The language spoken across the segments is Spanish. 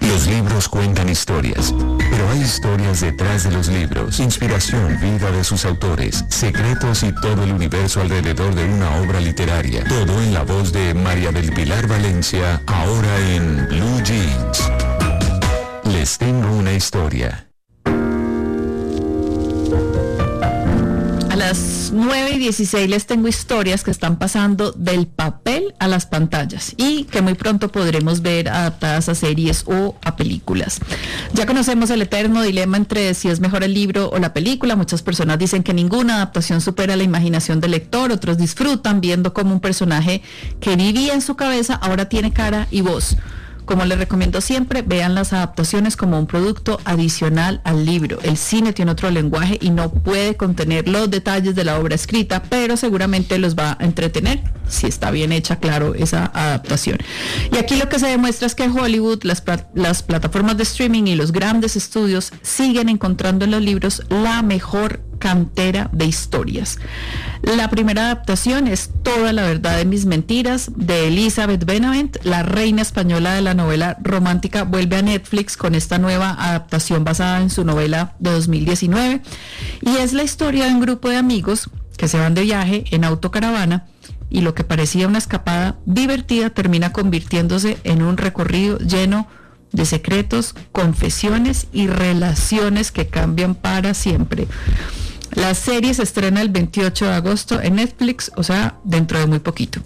Los libros cuentan historias, pero hay historias detrás de los libros, inspiración, vida de sus autores, secretos y todo el universo alrededor de una obra literaria. Todo en la voz de María del Pilar Valencia, ahora en Blue Jeans. Les tengo una historia. A las 9:16 les tengo historias que están pasando del papel a las pantallas y que muy pronto podremos ver adaptadas a series o a películas. Ya conocemos el eterno dilema entre si es mejor el libro o la película. Muchas personas dicen que ninguna adaptación supera la imaginación del lector, otros disfrutan viendo cómo un personaje que vivía en su cabeza ahora tiene cara y voz. Como les recomiendo siempre, vean las adaptaciones como un producto adicional al libro. El cine tiene otro lenguaje y no puede contener los detalles de la obra escrita, pero seguramente los va a entretener si está bien hecha, claro, esa adaptación. Y aquí lo que se demuestra es que Hollywood, las plataformas de streaming y los grandes estudios siguen encontrando en los libros la mejor cantera de historias. La primera adaptación es Toda la verdad de mis mentiras, de Elizabeth Benavent. La reina española de la novela romántica vuelve a Netflix con esta nueva adaptación basada en su novela de 2019 y es la historia de un grupo de amigos que se van de viaje en autocaravana y lo que parecía una escapada divertida termina convirtiéndose en un recorrido lleno de secretos, confesiones y relaciones que cambian para siempre. La serie se estrena el 28 de agosto en Netflix, o sea, dentro de muy poquito.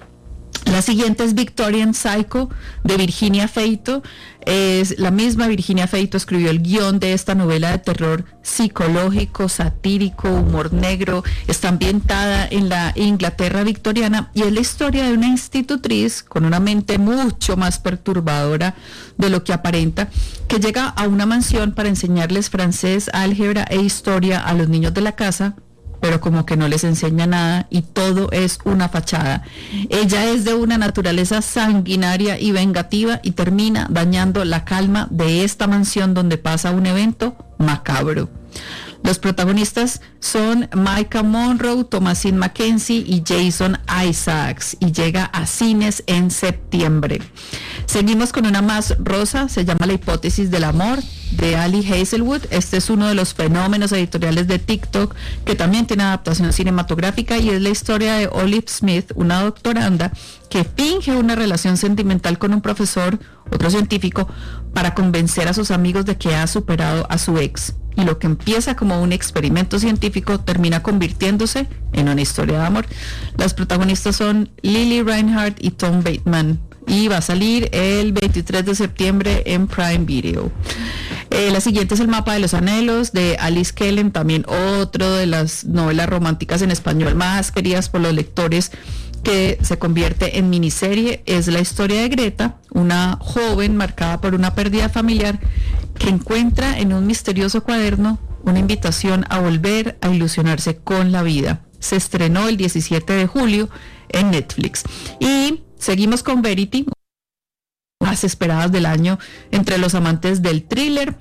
La siguiente es Victorian Psycho, de Virginia Feito. Es la misma Virginia Feito escribió el guión de esta novela de terror psicológico, satírico, humor negro. Está ambientada en la Inglaterra victoriana y es la historia de una institutriz con una mente mucho más perturbadora de lo que aparenta, que llega a una mansión para enseñarles francés, álgebra e historia a los niños de la casa, pero como que no les enseña nada y todo es una fachada. Ella es de una naturaleza sanguinaria y vengativa y termina dañando la calma de esta mansión donde pasa un evento macabro. Los protagonistas son Maika Monroe, Thomasin McKenzie y Jason Isaacs y llega a cines en septiembre. Seguimos con una más rosa, se llama La hipótesis del amor, de Ali Hazelwood. Este es uno de los fenómenos editoriales de TikTok que también tiene adaptación cinematográfica y es la historia de Olive Smith, una doctoranda que finge una relación sentimental con un profesor, otro científico, para convencer a sus amigos de que ha superado a su ex. Y lo que empieza como un experimento científico termina convirtiéndose en una historia de amor. Las protagonistas son Lily Reinhardt y Tom Bateman y va a salir el 23 de septiembre en Prime Video. La siguiente es El mapa de los anhelos, de Alice Kellen, también otro de las novelas románticas en español más queridas por los lectores, que se convierte en miniserie. Es la historia de Greta, una joven marcada por una pérdida familiar que encuentra en un misterioso cuaderno una invitación a volver a ilusionarse con la vida. Se estrenó el 17 de julio en Netflix. Y seguimos con Verity, más esperadas del año entre los amantes del thriller.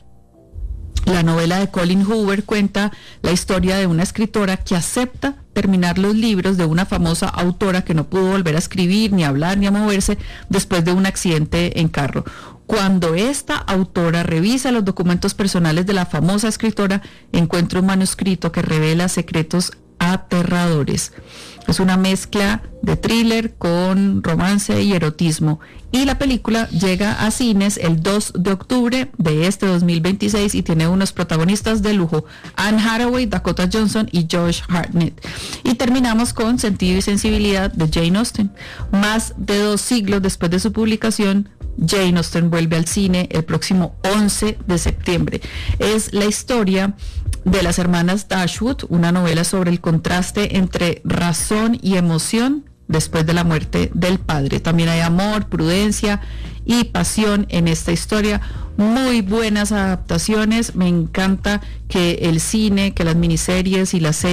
La novela de Colleen Hoover cuenta la historia de una escritora que acepta terminar los libros de una famosa autora que no pudo volver a escribir, ni a hablar, ni a moverse después de un accidente en carro. Cuando esta autora revisa los documentos personales de la famosa escritora, encuentra un manuscrito que revela secretos aterradores. Es una mezcla de thriller con romance y erotismo. Y la película llega a cines el 2 de octubre de este 2026 y tiene unos protagonistas de lujo: Anne Hathaway, Dakota Johnson y Josh Hartnett. Y terminamos con Sentido y Sensibilidad, de Jane Austen. Más de 2 siglos después de su publicación, Jane Austen vuelve al cine el próximo 11 de septiembre. Es la historia de las hermanas Dashwood, una novela sobre el contraste entre razón y emoción después de la muerte del padre. También hay amor, prudencia y pasión en esta historia. Muy buenas adaptaciones. Me encanta que el cine, que las miniseries y las series